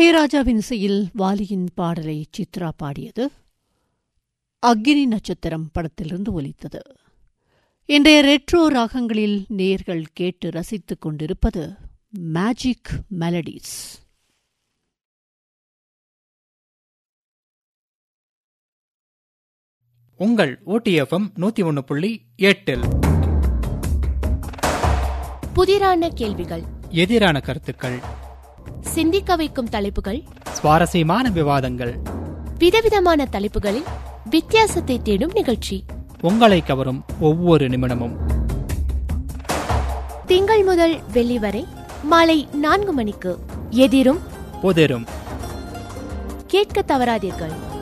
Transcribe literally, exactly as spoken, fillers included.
இளையராஜாவின் இசையில் வாலியின் பாடலை சித்ரா பாடியது. அக்னி நட்சத்திரம் படத்திலிருந்து ஒலித்தது. இன்றைய ரெட்ரோ ராகங்களில் நேர்கள் கேட்டு ரசித்துக் கொண்டிருப்பது மேஜிக் மெலடிஸ். உங்கள் ஓடிஎஃப்எம் நூத்தி ஒன்னு புள்ளி எட்டில் புதிரான கேள்விகள், எதிரான கருத்துக்கள், சிந்திக்க வைக்கும் தலைப்புகள், சுவாரஸ்யமான விவாதங்கள், விதவிதமான தலைப்புகளில் வித்தியாசத்தை தேடும் நிகழ்ச்சி, உங்களை கவரும் ஒவ்வொரு நிமிடமும். திங்கள் முதல் வெள்ளி வரை மாலை நான்கு மணிக்கு எதிரும் புதிரும். கேட்க தவறாதீர்கள்.